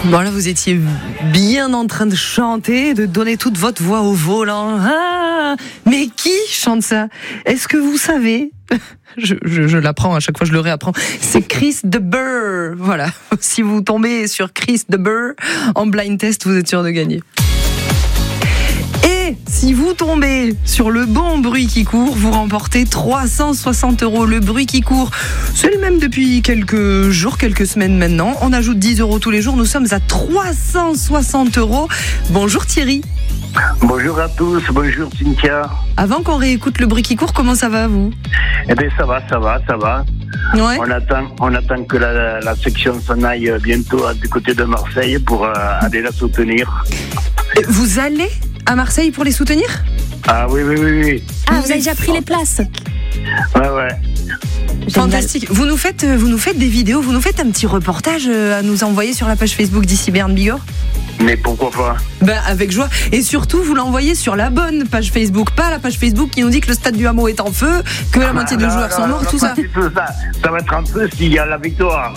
Bon là vous étiez bien en train de chanter, de donner toute votre voix au volant. Ah, mais qui chante ça? Est-ce que vous savez? Je l'apprends, à chaque fois je le réapprends. C'est Chris de Burgh. Voilà, si vous tombez sur Chris de Burgh en blind test, vous êtes sûr de gagner. Et si vous tombez sur le bon bruit qui court, vous remportez 360 €. Le bruit qui court, c'est le même depuis quelques jours, quelques semaines maintenant. On ajoute 10 € tous les jours. Nous sommes à 360 €. Bonjour Thierry. Bonjour à tous, bonjour Cynthia. Avant qu'on réécoute le bruit qui court, comment ça va vous? Eh bien ça va. Ouais. On attend que la section s'en aille bientôt du côté de Marseille pour aller la soutenir. Vous allez à Marseille pour les soutenir? Ah oui. Ah, vous avez déjà pris les places? Ouais. Fantastique. Vous nous faites des vidéos, vous nous faites un petit reportage à nous envoyer sur la page Facebook d'Ici Berne Bigorre? Mais pourquoi pas? Avec joie. Et surtout, vous l'envoyez sur la bonne page Facebook, pas la page Facebook qui nous dit que le stade du Hameau est en feu, que la moitié des joueurs sont morts, tout ça. Ça va être en feu s'il y a la victoire.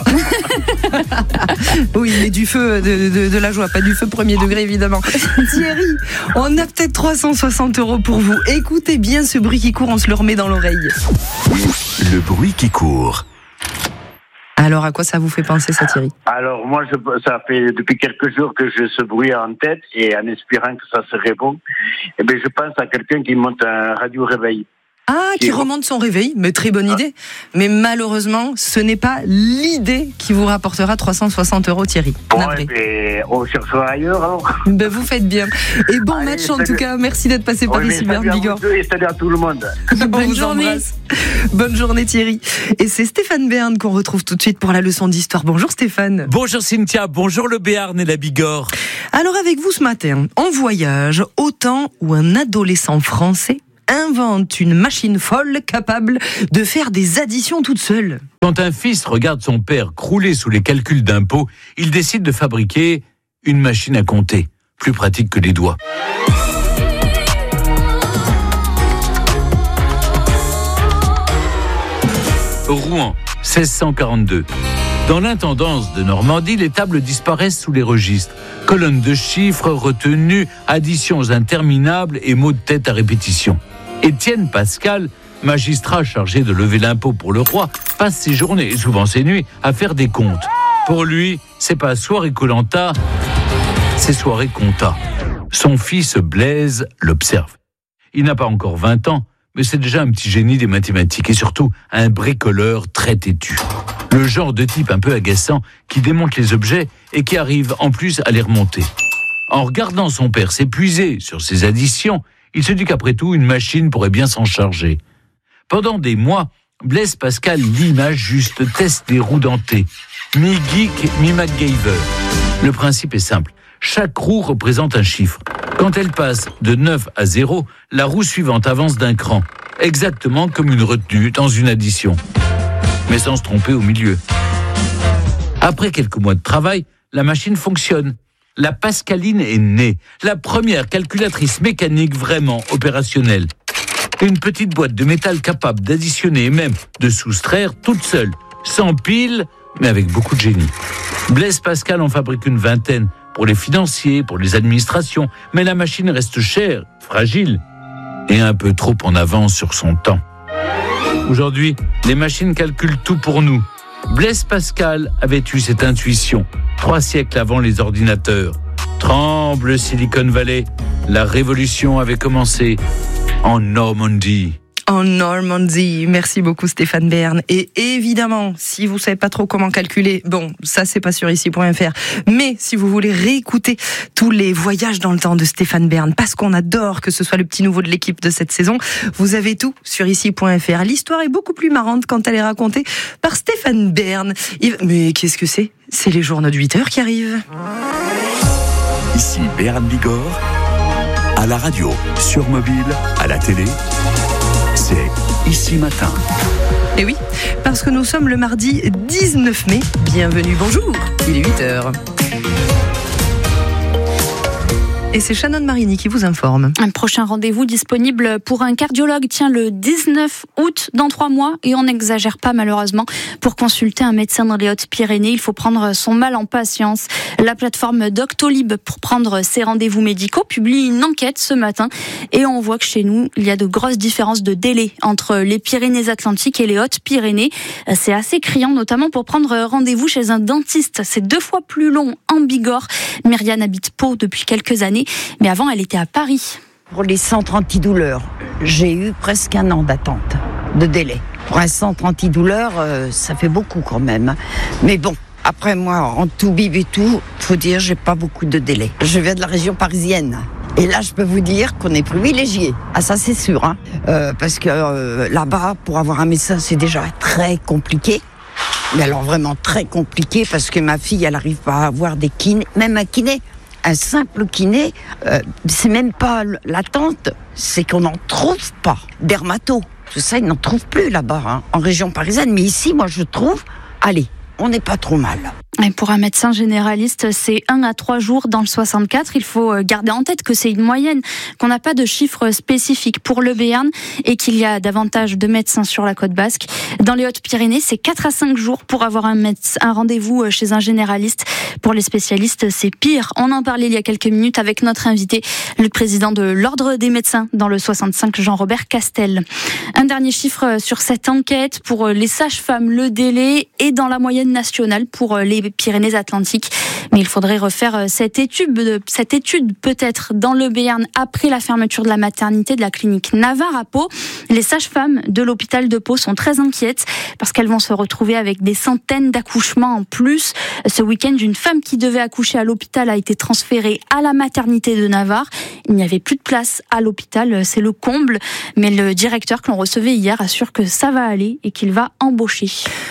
Oui, mais du feu de la joie, pas du feu premier degré évidemment. Thierry, on a peut-être 360 € pour vous. Écoutez bien ce bruit qui court, on se le remet dans l'oreille. Le bruit qui court. Alors, à quoi ça vous fait penser, ça, Thierry? Alors, moi, ça fait depuis quelques jours que j'ai ce bruit en tête et en espérant que ça serait bon. Eh bien, je pense à quelqu'un qui monte un radio-réveil. Ah, qui remonte son réveil, mais très bonne idée. Mais malheureusement, ce n'est pas l'idée qui vous rapportera 360 €, Thierry. Bon, on cherchera ailleurs, alors. Vous faites bien. Et bon match, en tout cas. Merci d'être passé par Ici Berne Bigorre. Et salut à tout le monde. Bonne journée. Bonne journée, Thierry. Et c'est Stéphane Bern qu'on retrouve tout de suite pour la leçon d'histoire. Bonjour, Stéphane. Bonjour, Cynthia. Bonjour, le Béarn et la Bigorre. Alors, avec vous ce matin, on voyage au temps où un adolescent français invente une machine folle capable de faire des additions toute seule. Quand un fils regarde son père crouler sous les calculs d'impôts, il décide de fabriquer une machine à compter, plus pratique que les doigts. Rouen, 1642. Dans l'intendance de Normandie, les tables disparaissent sous les registres. Colonnes de chiffres retenues, additions interminables et mots de tête à répétition. Étienne Pascal, magistrat chargé de lever l'impôt pour le roi, passe ses journées et souvent ses nuits à faire des comptes. Pour lui, c'est pas soirée Koh-Lanta, c'est soirée compta. Son fils Blaise l'observe. Il n'a pas encore 20 ans, mais c'est déjà un petit génie des mathématiques et surtout un bricoleur très têtu. Le genre de type un peu agaçant qui démonte les objets et qui arrive en plus à les remonter. En regardant son père s'épuiser sur ses additions, il se dit qu'après tout, une machine pourrait bien s'en charger. Pendant des mois, Blaise Pascal l'image juste teste des roues dentées. Mi-geek, mi-MacGyver. Le principe est simple. Chaque roue représente un chiffre. Quand elle passe de 9 à 0, la roue suivante avance d'un cran. Exactement comme une retenue dans une addition. Mais sans se tromper au milieu. Après quelques mois de travail, la machine fonctionne. La Pascaline est née, la première calculatrice mécanique vraiment opérationnelle. Une petite boîte de métal capable d'additionner et même de soustraire toute seule, sans pile, mais avec beaucoup de génie. Blaise Pascal en fabrique une vingtaine, pour les financiers, pour les administrations, mais la machine reste chère, fragile, et un peu trop en avance sur son temps. Aujourd'hui, les machines calculent tout pour nous. Blaise Pascal avait eu cette intuition 3 siècles avant les ordinateurs. Tremble Silicon Valley, la révolution avait commencé en Normandie. En Normandie. Merci beaucoup Stéphane Bern. Et évidemment, si vous savez pas trop comment calculer, bon, ça c'est pas sur ici.fr. Mais si vous voulez réécouter tous les voyages dans le temps de Stéphane Bern, parce qu'on adore que ce soit le petit nouveau de l'équipe de cette saison, vous avez tout sur ici.fr. L'histoire est beaucoup plus marrante quand elle est racontée par Stéphane Bern. Mais qu'est-ce que c'est? C'est les journaux de 8h qui arrivent. Ici Berne Bigorre, à la radio, sur mobile, à la télé. C'est Ici Matin. Et oui, parce que nous sommes le mardi 19 mai. Bienvenue, bonjour, il est 8h. Et c'est Shannon Marini qui vous informe. Un prochain rendez-vous disponible pour un cardiologue, le 19 août, dans 3 mois. Et on n'exagère pas malheureusement. Pour consulter un médecin dans les Hautes-Pyrénées, il faut prendre son mal en patience. La plateforme Doctolib pour prendre ses rendez-vous médicaux publie une enquête ce matin. Et on voit que chez nous, il y a de grosses différences de délai entre les Pyrénées-Atlantiques et les Hautes-Pyrénées. C'est assez criant, notamment pour prendre rendez-vous chez un dentiste. C'est 2 fois plus long en Bigorre. Myriane habite Pau depuis quelques années, mais avant elle était à Paris. Pour les centres antidouleurs, j'ai eu presque 1 an d'attente, de délai. Pour un centre antidouleur, ça fait beaucoup quand même. Mais bon, après moi, en tout bib et tout, faut dire, j'ai pas beaucoup de délai. Je viens de la région parisienne. Et là, je peux vous dire qu'on est privilégié. Ah, ça, c'est sûr. Parce que là-bas, pour avoir un médecin, c'est déjà très compliqué. Mais alors, vraiment très compliqué, parce que ma fille, elle arrive pas à avoir des kinés. Même un kiné, un simple kiné, c'est même pas l'attente, c'est qu'on n'en trouve pas. Dermato, tout ça, ils n'en trouvent plus là-bas, en région parisienne. Mais ici, moi, je trouve, allez, on n'est pas trop mal. Et pour un médecin généraliste, c'est 1 à 3 jours dans le 64. Il faut garder en tête que c'est une moyenne, qu'on n'a pas de chiffres spécifiques pour le Béarn et qu'il y a davantage de médecins sur la côte basque. Dans les Hautes-Pyrénées, c'est 4 à 5 jours pour avoir un rendez-vous chez un généraliste. Pour les spécialistes, c'est pire. On en parlait il y a quelques minutes avec notre invité, le président de l'Ordre des médecins dans le 65, Jean-Robert Castel. Un dernier chiffre sur cette enquête. Pour les sages-femmes, le délai est dans la moyenne nationale pour les Pyrénées-Atlantiques. Mais il faudrait refaire cette étude peut-être dans le Béarn après la fermeture de la maternité de la clinique Navarre à Pau. Les sages-femmes de l'hôpital de Pau sont très inquiètes parce qu'elles vont se retrouver avec des centaines d'accouchements en plus. Ce week-end, une femme qui devait accoucher à l'hôpital a été transférée à la maternité de Navarre. Il n'y avait plus de place à l'hôpital, c'est le comble. Mais le directeur que l'on recevait hier assure que ça va aller et qu'il va embaucher.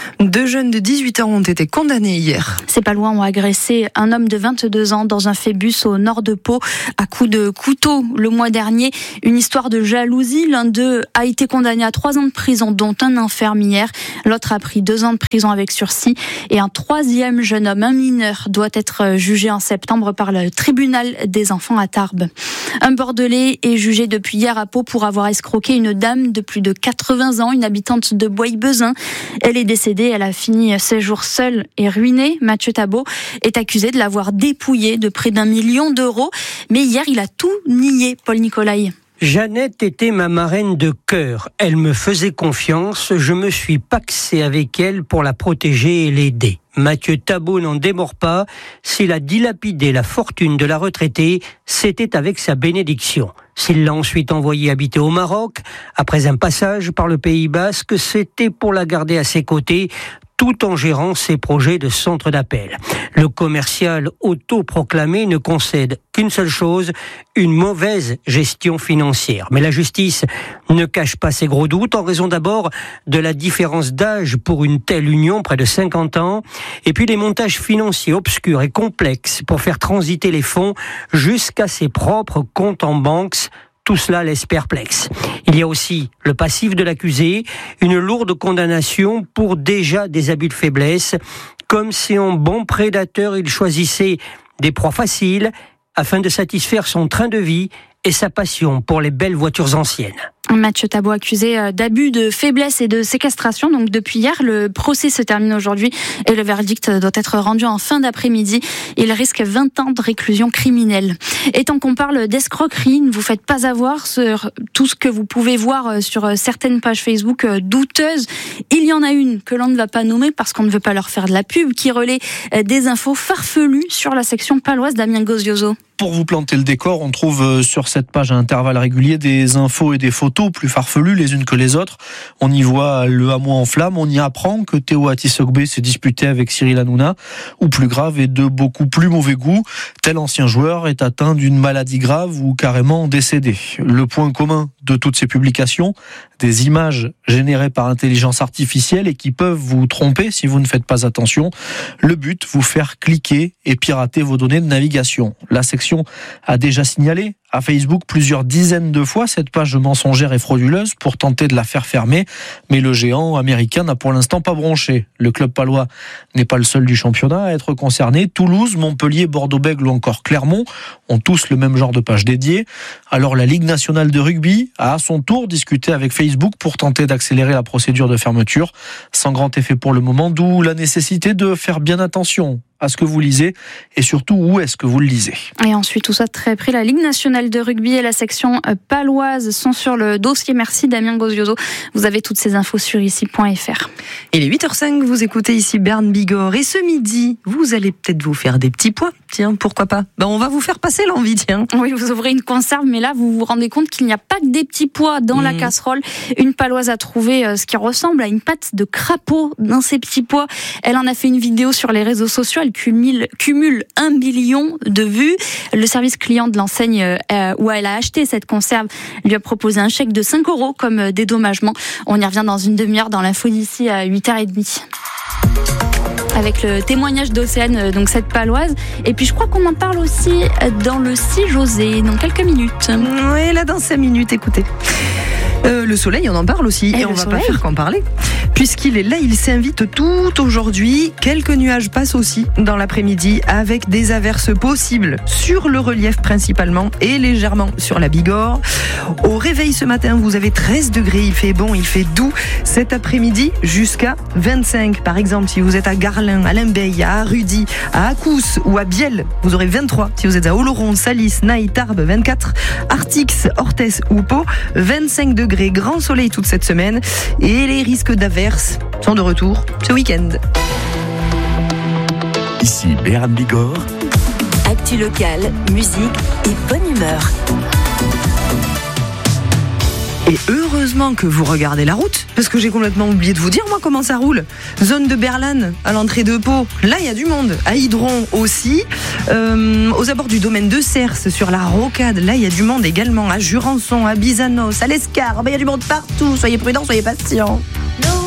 2 jeunes de 18 ans ont été condamnés hier. Ces Palois ont agressé un homme de 22 ans dans un phébus au nord de Pau à coups de couteau le mois dernier. Une histoire de jalousie. L'un d'eux a été condamné à 3 ans de prison, dont un enferme hier. L'autre a pris 2 ans de prison avec sursis. Et un 3e jeune homme, un mineur, doit être jugé en septembre par le tribunal des enfants à Tarbes. Un Bordelais est jugé depuis hier à Pau pour avoir escroqué une dame de plus de 80 ans, une habitante de Bois-Bezin. Elle est décédée, elle a fini ses jours seule et ruinée. Mathieu Tabot est accusé de l'avoir dépouillée de près d'1 million d'euros. Mais hier, il a tout nié, Paul Nicolai. Jeannette était ma marraine de cœur. Elle me faisait confiance. Je me suis pacsé avec elle pour la protéger et l'aider. Mathieu Tabot n'en démord pas. S'il a dilapidé la fortune de la retraitée, c'était avec sa bénédiction. S'il l'a ensuite envoyée habiter au Maroc, après un passage par le Pays Basque, c'était pour la garder à ses côtés, tout en gérant ses projets de centre d'appel. Le commercial autoproclamé ne concède qu'une seule chose, une mauvaise gestion financière. Mais la justice ne cache pas ses gros doutes, en raison d'abord de la différence d'âge pour une telle union, près de 50 ans, et puis les montages financiers obscurs et complexes pour faire transiter les fonds jusqu'à ses propres comptes en banque. Tout cela laisse perplexe. Il y a aussi le passif de l'accusé, une lourde condamnation pour déjà des abus de faiblesse, comme si en bon prédateur il choisissait des proies faciles afin de satisfaire son train de vie et sa passion pour les belles voitures anciennes. Mathieu Tabot accusé d'abus de faiblesse et de séquestration. Donc depuis hier, le procès se termine aujourd'hui et le verdict doit être rendu en fin d'après-midi. Il risque 20 ans de réclusion criminelle. Et tant qu'on parle d'escroquerie, ne vous faites pas avoir sur tout ce que vous pouvez voir sur certaines pages Facebook douteuses. Il y en a une que l'on ne va pas nommer parce qu'on ne veut pas leur faire de la pub, qui relaie des infos farfelues sur la section paloise. Damien Gozioso. Pour vous planter le décor, on trouve sur cette page à intervalles réguliers des infos et des photos plus farfelues les unes que les autres. On y voit le hameau en flammes, on y apprend que Théo Atisogbe s'est disputé avec Cyril Hanouna, ou plus grave et de beaucoup plus mauvais goût, tel ancien joueur est atteint d'une maladie grave ou carrément décédé. Le point commun de toutes ces publications, des images générées par intelligence artificielle et qui peuvent vous tromper si vous ne faites pas attention. Le but, vous faire cliquer et pirater vos données de navigation. La section a déjà signalé à Facebook plusieurs dizaines de fois cette page mensongère et frauduleuse pour tenter de la faire fermer, mais le géant américain n'a pour l'instant pas bronché. Le club palois n'est pas le seul du championnat à être concerné. Toulouse, Montpellier, Bordeaux-Bègles ou encore Clermont ont tous le même genre de page dédiée. Alors la Ligue nationale de rugby a à son tour discuté avec Facebook pour tenter d'accélérer la procédure de fermeture, sans grand effet pour le moment, d'où la nécessité de faire bien attention à ce que vous lisez et surtout où est-ce que vous le lisez. Et ensuite, tout ça de très près, la Ligue nationale de rugby et la section paloise sont sur le dossier. Merci Damien Gozioso. Vous avez toutes ces infos sur ici.fr. Il est 8h05, vous écoutez ici Bern Bigorre et ce midi, vous allez peut-être vous faire des petits pois. Tiens, pourquoi pas ? On va vous faire passer l'envie, tiens. Oui, vous ouvrez une conserve, mais là, vous vous rendez compte qu'il n'y a pas que des petits pois dans la casserole. Une paloise a trouvé ce qui ressemble à une pâte de crapaud dans ces petits pois. Elle en a fait une vidéo sur les réseaux sociaux. Elle cumule 1 million de vues. Le service client de l'enseigne où elle a acheté cette conserve lui a proposé un chèque de 5 € comme dédommagement. On y revient dans une demi-heure dans l'info d'ici à 8h30. Avec le témoignage d'Océane, donc cette paloise. Et puis je crois qu'on en parle aussi dans le Si José, dans quelques minutes. Oui, là dans 5 minutes, écoutez. Le soleil, on en parle aussi, et on va pas faire qu'en parler. Puisqu'il est là, il s'invite tout aujourd'hui. Quelques nuages passent aussi dans l'après-midi avec des averses possibles sur le relief principalement et légèrement sur la Bigorre. Au réveil ce matin, vous avez 13 degrés, il fait bon, il fait doux. Cet après-midi, jusqu'à 25. Par exemple, si vous êtes à Garlin, à Limbeil, à Arudy, à Accous ou à Biel, vous aurez 23. Si vous êtes à Oloron, Salis, Naï, Tarbes, 24. Artix, Orthès ou Pau, 25 degrés. Grand soleil toute cette semaine et les risques d'averses sont de retour ce week-end. Ici Bern Bigorre. Actu locale, musique et bonne humeur. Et heureusement que vous regardez la route, parce que j'ai complètement oublié de vous dire, moi, comment ça roule. Zone de Berlane, à l'entrée de Pau, là, il y a du monde. À Hydron aussi. Aux abords du domaine de Cers, sur la Rocade, là, il y a du monde également. À Jurançon, à Bizanos, à l'Escar, il y a du monde partout. Soyez prudents, soyez patients.